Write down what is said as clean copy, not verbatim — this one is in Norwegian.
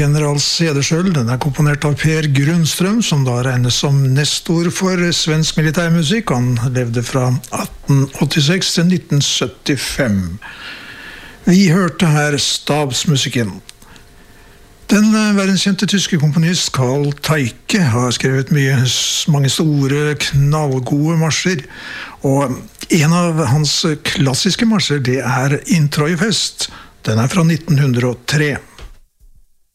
General Cederschiöld, den komponert av Per Grundström, som da regnes som nestor for svensk militærmusikk. Han levde fra 1886 til 1975. Vi hørte her stabsmusikken. Den verdenskjente tyske komponist Carl Teike har skrevet mange store, knallgode marsjer, og en av hans klassiske marsjer, det Introiefest. Den fra 1903.